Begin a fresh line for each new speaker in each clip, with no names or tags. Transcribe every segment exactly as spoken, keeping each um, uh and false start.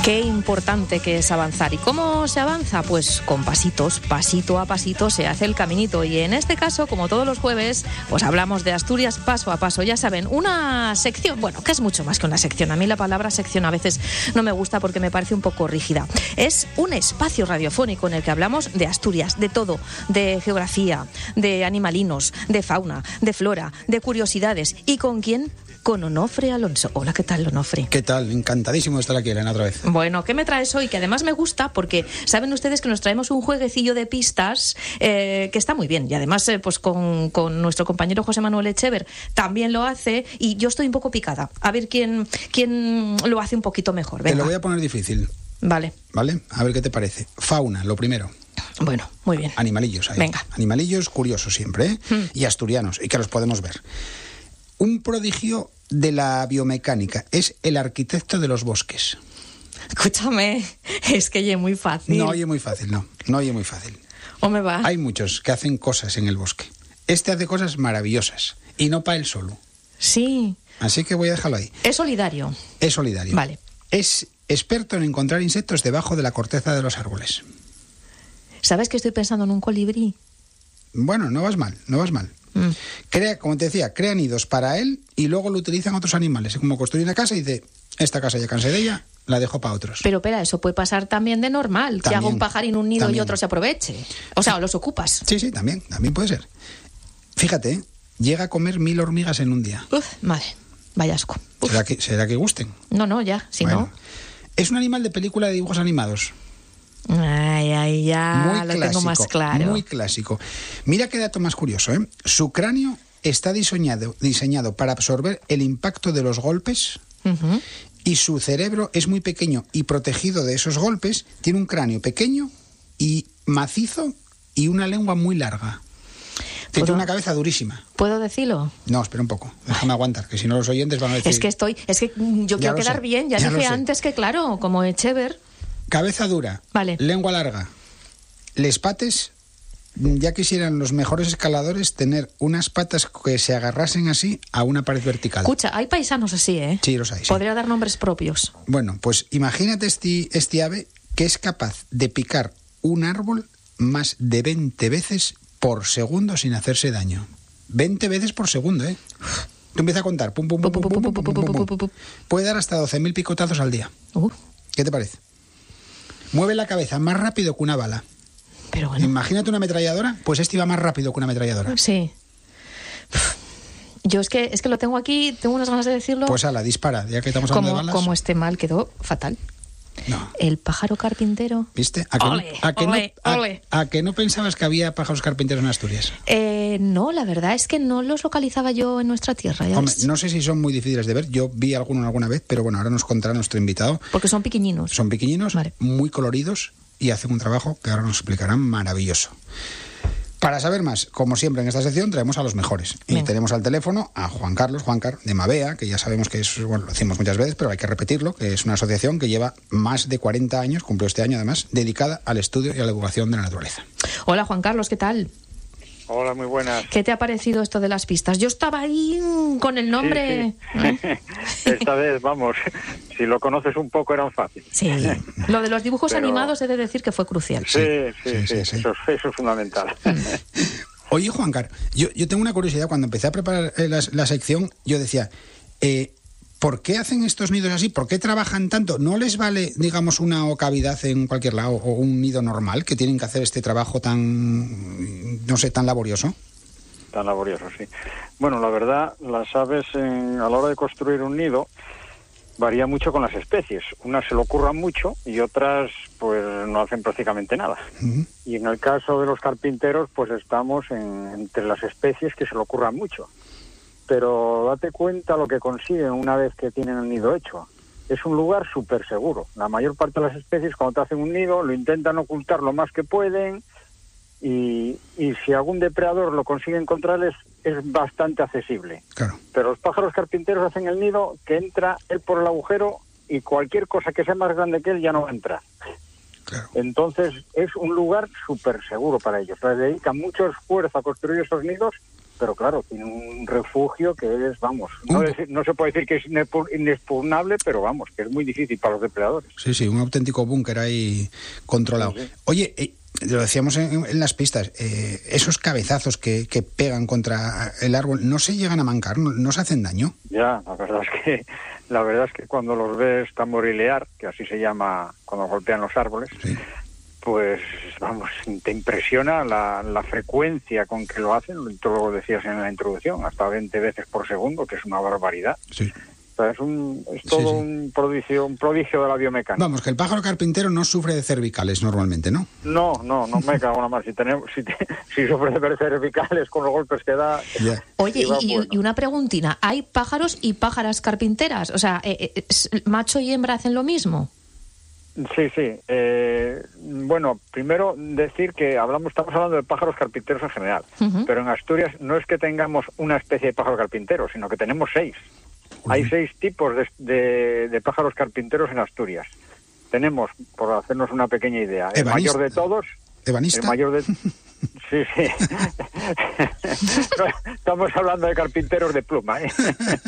Qué importante que es avanzar. ¿Y cómo se avanza? Pues con pasitos, pasito a pasito se hace el caminito. Y en este caso, como todos los jueves, pues hablamos de Asturias paso a paso. Ya saben, una sección, bueno, que es mucho más que una sección. A mí la palabra sección a veces no me gusta porque me parece un poco rígida. Es un espacio radiofónico en el que hablamos de Asturias, de todo, de geografía, de animalinos, de fauna, de flora, de curiosidades. ¿Y con quién? Con Onofre Alonso. Hola, ¿qué tal, Onofre?
¿Qué tal? Encantadísimo de estar aquí, Elena, otra vez.
Bueno, ¿qué me traes hoy? Que además me gusta porque saben ustedes que nos traemos un jueguecillo de pistas eh, que está muy bien. Y además, eh, pues con, con nuestro compañero José Manuel Echever también lo hace y yo estoy un poco picada. A ver quién, quién lo hace un poquito mejor. Venga.
Te lo voy a poner difícil.
Vale.
Vale, a ver qué te parece. Fauna, lo primero.
Bueno, muy bien.
Animalillos ahí.
Venga.
Animalillos curiosos siempre, ¿eh? Hmm. Y asturianos, y que los podemos ver. Un prodigio de la biomecánica, es el arquitecto de los bosques.
Escúchame, es que oye muy fácil.
No oye muy fácil, no, no oye muy fácil.
¿O me va?
Hay muchos que hacen cosas en el bosque. Este hace cosas maravillosas, y no para él solo.
Sí.
Así que voy a dejarlo ahí.
Es solidario.
Es solidario.
Vale.
Es experto en encontrar insectos debajo de la corteza de los árboles.
¿Sabes que estoy pensando en un colibrí?
Bueno, no vas mal, no vas mal. Mm. Crea, como te decía, crea nidos para él y luego lo utilizan otros animales. Es como construir una casa y dice, esta casa ya cansé de ella, la dejo para otros.
Pero espera, eso puede pasar también de normal, también, que haga un pajarín un nido también. Y otro se aproveche. O sea, sí. ¿Los ocupas?
Sí, sí, también, también puede ser. Fíjate, ¿eh? Llega a comer mil hormigas en un día.
Uf, madre, vaya asco. Uf.
¿Será que, ¿Será que gusten?
No, no, ya, si bueno. no...
Es un animal de película de dibujos animados.
Ay, ay, ya,
muy
lo
clásico,
tengo más claro.
Muy clásico. Mira qué dato más curioso, ¿eh? Su cráneo está diseñado, diseñado para absorber el impacto de los golpes uh-huh. y su cerebro es muy pequeño y protegido de esos golpes. Tiene un cráneo pequeño y macizo y una lengua muy larga. Tiene una cabeza durísima.
¿Puedo decirlo?
No, espera un poco. Déjame aguantar, que si no los oyentes van a decir...
Es que estoy... Es que yo quiero quedar
sé,
bien. Ya, ya dije antes que, claro, como Echever...
Cabeza dura,
vale.
Lengua larga, les pates, ya quisieran los mejores escaladores tener unas patas que se agarrasen así a una pared vertical.
Escucha, hay paisanos así, ¿eh?
Sí, los hay. Sí.
Podría dar nombres propios.
Bueno, pues imagínate este, este ave que es capaz de picar un árbol más de veinte veces por segundo sin hacerse daño. veinte veces por segundo, ¿eh? Tú empiezas a contar. Pum, pum, pum, pum, pum, pum, pum, pum, pum, pum, pum. Puede dar hasta doce mil picotazos al día.
Uh.
¿Qué te parece? Mueve la cabeza más rápido que una bala.
Pero bueno.
Imagínate una ametralladora, pues este iba más rápido que una ametralladora.
Sí. Yo es que es que lo tengo aquí, tengo unas ganas de decirlo.
Pues ala, dispara, ya que estamos hablando
como,
de balas.
Como este mal quedó fatal.
No.
El pájaro carpintero.
¿Viste? ¿A que,
ole,
no, a, que
ole,
no, a,
ole.
a que no pensabas que había pájaros carpinteros en Asturias?
Eh, no, la verdad es que no los localizaba yo en nuestra tierra. ¿Ya
Hombre,
ves?
No sé si son muy difíciles de ver. Yo vi alguno alguna vez, pero bueno, ahora nos contará nuestro invitado.
Porque son pequeñinos.
Son pequeñinos,
vale.
Muy coloridos y hacen un trabajo que ahora nos explicarán maravilloso. Para saber más, como siempre en esta sección, traemos a los mejores.
Venga.
Y tenemos al teléfono a Juan Carlos, Juancar, de Mavea, que ya sabemos que es, bueno, lo decimos muchas veces, pero hay que repetirlo, que es una asociación que lleva más de cuarenta años, cumplió este año además, dedicada al estudio y a la divulgación de la naturaleza.
Hola, Juan Carlos, ¿qué tal?
Hola, muy buenas.
¿Qué te ha parecido esto de las pistas? Yo estaba ahí con el nombre...
Sí, sí. ¿Eh? Esta vez, vamos, si lo conoces un poco era fácil.
Sí, lo de los dibujos
Pero...
animados he de decir que fue crucial.
Sí, sí, sí, sí, sí, sí. Eso, eso es fundamental.
Oye, Juancar, yo, yo tengo una curiosidad. Cuando empecé a preparar la, la sección, yo decía... Eh, ¿Por qué hacen estos nidos así? ¿Por qué trabajan tanto? ¿No les vale, digamos, una cavidad en cualquier lado o un nido normal que tienen que hacer este trabajo tan, no sé, tan laborioso?
Tan laborioso, sí. Bueno, la verdad, las aves en, a la hora de construir un nido varía mucho con las especies. Unas se lo curran mucho y otras pues no hacen prácticamente nada. Uh-huh. Y en el caso de los carpinteros, pues estamos en, entre las especies que se lo curran mucho. Pero date cuenta lo que consiguen una vez que tienen el nido hecho. Es un lugar súper seguro. La mayor parte de las especies, cuando te hacen un nido, lo intentan ocultar lo más que pueden y, y si algún depredador lo consigue encontrar es, es bastante accesible.
Claro.
Pero los pájaros carpinteros hacen el nido que entra él por el agujero y cualquier cosa que sea más grande que él ya no va a entrar.
Claro.
Entonces es un lugar súper seguro para ellos. Les dedican mucho esfuerzo a construir esos nidos pero claro, tiene un refugio que es, vamos, no, es, no se puede decir que es inexpugnable, pero vamos, que es muy difícil para los depredadores.
Sí, sí, un auténtico búnker ahí controlado. Sí, sí. Oye, eh, lo decíamos en, en las pistas, eh, esos cabezazos que, que pegan contra el árbol, ¿no se llegan a mancar? ¿No, no se hacen daño?
Ya, la verdad es que la verdad es que cuando los ves tamborilear, que así se llama cuando golpean los árboles, sí. Pues, vamos, te impresiona la, la frecuencia con que lo hacen, tú lo decías en la introducción, hasta veinte veces por segundo, que es una barbaridad. Sí. O sea, es, un, es todo sí, sí. un prodigio un prodigio de la biomecánica.
Vamos, que el pájaro carpintero no sufre de cervicales normalmente, ¿no?
No, no, no me cago nada más. Si, tenemos, si, te, si sufre de cervicales con los golpes que da...
Yeah. Oye, y, bueno. y una preguntina, ¿hay pájaros y pájaras carpinteras? O sea, eh, eh, ¿macho y hembra hacen lo mismo?
Sí, sí. Eh, bueno, primero decir que hablamos, estamos hablando de pájaros carpinteros en general, uh-huh. pero en Asturias no es que tengamos una especie de pájaro carpintero, sino que tenemos seis. Uh-huh. Hay seis tipos de, de, de pájaros carpinteros en Asturias. Tenemos, por hacernos una pequeña idea, el
Ebanista.
mayor de todos...
¿Ebanista?
El mayor de... Sí, sí. Estamos hablando de carpinteros de pluma, ¿eh?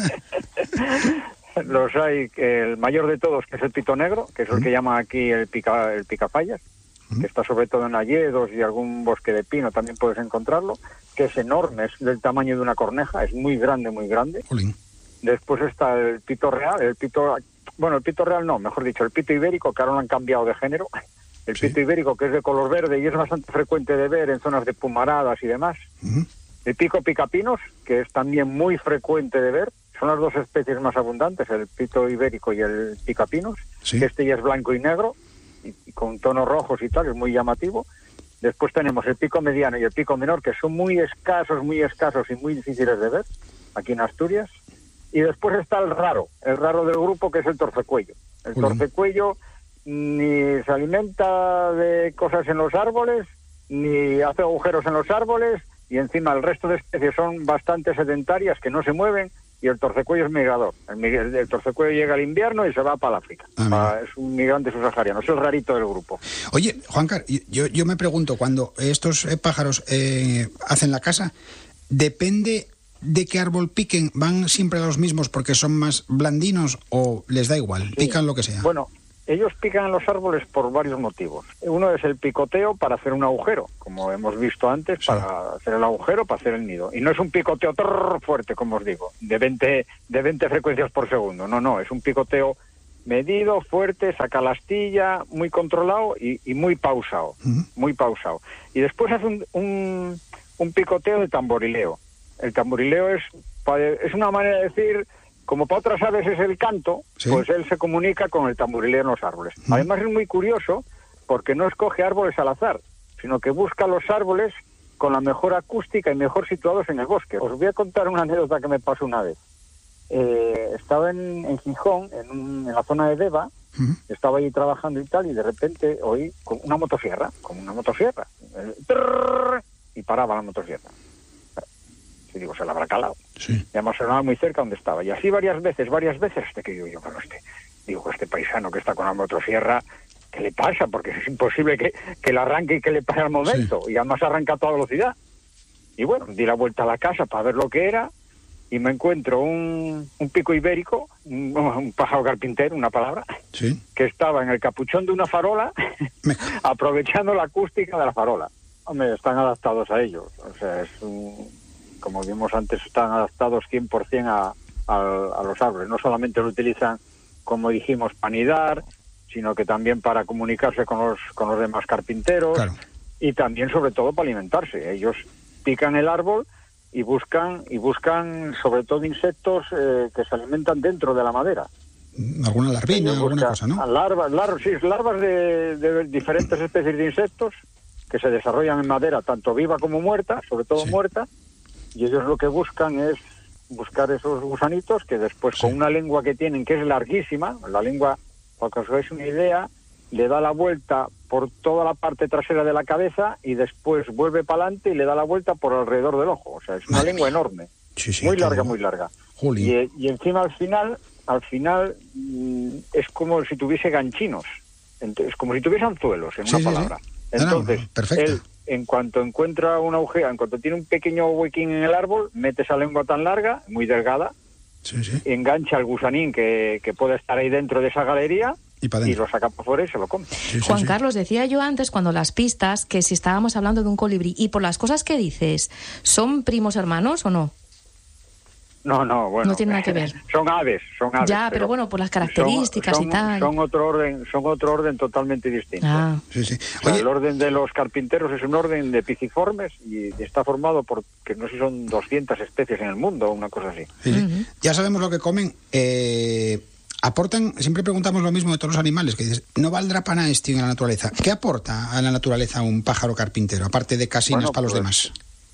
Los hay, el mayor de todos, que es el pito negro, que es el que llaman aquí el pica el picapayas, que está sobre todo en hayedos y algún bosque de pino, también puedes encontrarlo, que es enorme, es del tamaño de una corneja, es muy grande, muy grande. Jolín. Después está el pito real, el pito, bueno, el pito real no, mejor dicho, el pito ibérico, que ahora lo han cambiado de género, el sí. pito ibérico, que es de color verde y es bastante frecuente de ver en zonas de pumaradas y demás. Uh-huh. El pico picapinos, que es también muy frecuente de ver. Son las dos especies más abundantes, el pito ibérico y el picapinos, sí. que este ya es blanco y negro, y, y con tonos rojos y tal, es muy llamativo. Después tenemos el pico mediano y el pico menor, que son muy escasos, muy escasos y muy difíciles de ver, aquí en Asturias. Y después está el raro, el raro del grupo, que es el torcecuello. El uh-huh. torcecuello ni se alimenta de cosas en los árboles, ni hace agujeros en los árboles, y encima el resto de especies son bastante sedentarias, que no se mueven, y el torcecuello es migrador. El, el, el torcecuello llega al invierno y se va para el África. Ah, es un migrante subsahariano, es el rarito del grupo.
Oye, Juancar, yo, yo me pregunto, cuando estos eh, pájaros eh, hacen la casa, ¿depende de qué árbol piquen? ¿Van siempre a los mismos porque son más blandinos o les da igual? Sí. ¿Pican lo que sea?
Bueno, ellos pican en los árboles por varios motivos. Uno es el picoteo para hacer un agujero, como hemos visto antes, sí. para hacer el agujero, para hacer el nido. Y no es un picoteo trrr, fuerte, como os digo, de veinte, de veinte frecuencias por segundo. No, no, es un picoteo medido, fuerte, saca la astilla, muy controlado y, y muy pausado, uh-huh. muy pausado. Y después hace un, un, un picoteo de tamborileo. El tamborileo es, es una manera de decir... Como para otras aves es el canto, ¿sí? Pues él se comunica con el tamborileo en los árboles. Mm. Además es muy curioso porque no escoge árboles al azar, sino que busca los árboles con la mejor acústica y mejor situados en el bosque. Os voy a contar una anécdota que me pasó una vez. Eh, estaba en, en Gijón, en, un, en la zona de Deva, mm. estaba allí trabajando y tal, y de repente oí con una motosierra, con una motosierra, eh, trrr, y paraba la motosierra. Y digo, se la habrá calado. Sí. Y además sonaba muy cerca donde estaba. Y así varias veces, varias veces, hasta que digo yo, bueno, este, digo, este paisano que está con la motosierra, ¿qué le pasa? Porque es imposible que, que le arranque y que le pare al momento. Sí. Y además arranca a toda velocidad. Y bueno, di la vuelta a la casa para ver lo que era, y me encuentro un, un pico ibérico, un, un pájaro carpintero, una palabra, sí. que estaba en el capuchón de una farola, aprovechando la acústica de la farola. Hombre, están adaptados a ellos. O sea, es un... Como vimos antes, están adaptados cien por ciento a, a, a los árboles. No solamente lo utilizan, como dijimos, para anidar, sino que también para comunicarse con los, con los demás carpinteros, claro. y también, sobre todo, para alimentarse. Ellos pican el árbol y buscan, y buscan sobre todo, insectos eh, que se alimentan dentro de la madera.
¿Alguna larvina, alguna cosa, no?
Larvas, larvas, sí, larvas de, de diferentes especies de insectos que se desarrollan en madera, tanto viva como muerta, sobre todo sí. muerta. Y ellos lo que buscan es buscar esos gusanitos que después sí. con una lengua que tienen que es larguísima, la lengua, para que os hagáis una idea, le da la vuelta por toda la parte trasera de la cabeza y después vuelve para adelante y le da la vuelta por alrededor del ojo. O sea, es una Madre lengua mía. enorme, sí, sí, muy larga, muy larga. Y, y encima al final, al final mmm, es como si tuviese ganchinos, es como si tuviese anzuelos, en sí, una sí, palabra. Sí. Entonces,
no, no,
él en cuanto encuentra un agujero, en cuanto tiene un pequeño huequín en el árbol, mete esa lengua tan larga, muy delgada,
sí, sí.
engancha al gusanín que, que puede estar ahí dentro de esa galería
y,
y lo saca por fuera y se lo come.
Sí, sí,
Juan
sí.
Carlos, decía yo antes, cuando las pistas, que si estábamos hablando de un colibrí, y por las cosas que dices, ¿son primos hermanos o no?
No, no, bueno.
No tiene nada que ver.
Son aves, son aves.
Ya, pero, pero bueno, por las características
son, son,
y tal.
Son otro orden, son otro orden totalmente distinto.
Ah.
Sí, sí.
O sea,
Oye,
el orden de los carpinteros es un orden de piciformes y está formado por, que no sé si son doscientas especies en el mundo o una cosa así.
sí, sí.
Uh-huh.
Ya sabemos lo que comen. Eh, aportan, siempre preguntamos lo mismo de todos los animales, que dices, no valdrá para nada esto en la naturaleza. ¿Qué aporta a la naturaleza un pájaro carpintero, aparte de casinos
Bueno,
para los
pues,
demás?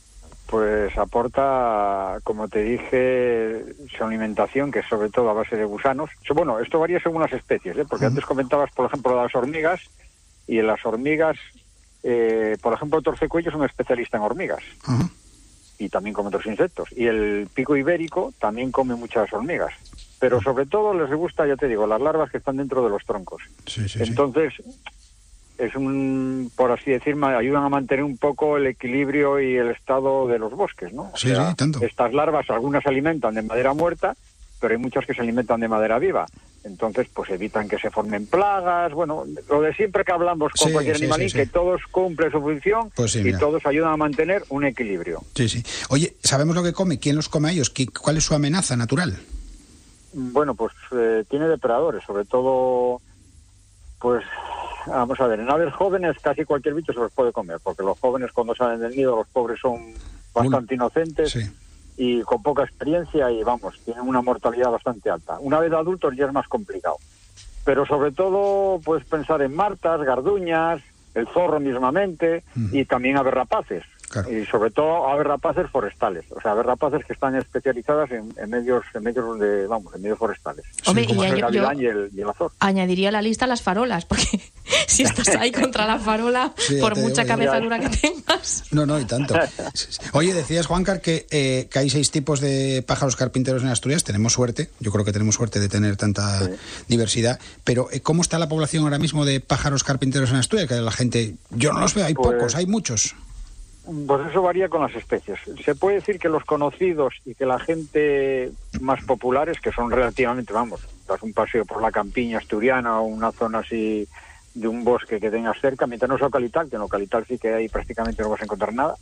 Pues aporta, como te dije, su alimentación, que es sobre todo a base de gusanos. Bueno, esto varía según las especies, ¿eh? Porque uh-huh. antes comentabas, por ejemplo, las hormigas, y en las hormigas, eh, por ejemplo, el torcecuello es un especialista en hormigas, uh-huh. y también come otros insectos. Y el pico ibérico también come muchas hormigas. Pero sobre todo les gusta, ya te digo, las larvas que están dentro de los troncos.
Sí, sí,
Entonces...
sí.
es un, por así decir, ayudan a mantener un poco el equilibrio y el estado de los bosques, ¿no? O
sí,
sea,
sí, tanto.
Estas larvas, algunas se alimentan de madera muerta, pero hay muchas que se alimentan de madera viva. Entonces, pues evitan que se formen plagas, bueno, lo de siempre que hablamos con
sí,
cualquier
sí,
animalín,
sí, sí.
que todos cumplen su función
pues sí,
y
mira.
todos ayudan a mantener un equilibrio.
Sí, sí. Oye, ¿sabemos lo que come? ¿Quién los come a ellos? ¿Cuál es su amenaza natural?
Bueno, pues eh, tiene depredadores, sobre todo, pues... Vamos a ver, en aves jóvenes casi cualquier bicho se los puede comer, porque los jóvenes cuando salen del nido, los pobres son bastante inocentes
sí.
y con poca experiencia y vamos, tienen una mortalidad bastante alta. Una vez adultos ya es más complicado. Pero sobre todo puedes pensar en martas, garduñas, el zorro mismamente uh-huh. y también aves rapaces. Claro. Y sobre todo aves rapaces forestales, o sea, aves rapaces que están especializadas en, en medios, en medios de, vamos, en medios forestales.
Hombre,
como
y
el
yo,
gavilán
yo
y el, y el azor.
Añadiría a la lista las farolas, porque si estás ahí contra la farola, sí, por mucha digo, cabeza dura que tengas.
No, no, y tanto. Oye, decías, Juancar, que, eh, que hay seis tipos de pájaros carpinteros en Asturias. Tenemos suerte, yo creo que tenemos suerte de tener tanta sí. diversidad. Pero, eh, ¿cómo está la población ahora mismo de pájaros carpinteros en Asturias? Que la gente, yo no los veo, hay pues... pocos, hay muchos.
Pues eso varía con las especies. Se puede decir que los conocidos y que la gente más populares, que son relativamente, vamos, das un paseo por la campiña asturiana o una zona así de un bosque que tengas cerca, mientras no sea Ocalital, que en Ocalital sí que ahí prácticamente no vas a encontrar nada,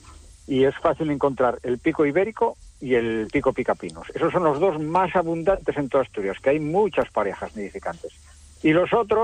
y es fácil encontrar el pico ibérico y el pico picapinos. Esos son los dos más abundantes en toda Asturias, que hay muchas parejas nidificantes. Y los otros